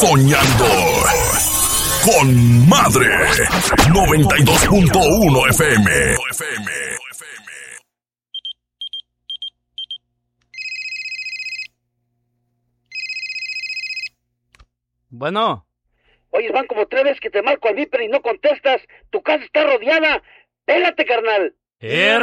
Soñando con Madre 92.1 FM. Bueno. Oye, van como 3 veces que te marco al Viper y no contestas. Tu casa está rodeada. Pélate, carnal.